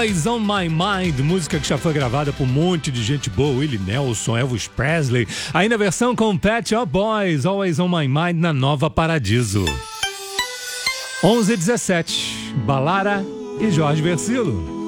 Always on My Mind, música que já foi gravada por um monte de gente boa, Willie Nelson, Elvis Presley, aí na versão com Pet Shop Boys, Always on My Mind na Nova Paradiso. 11h17, Balara e Jorge Versilo.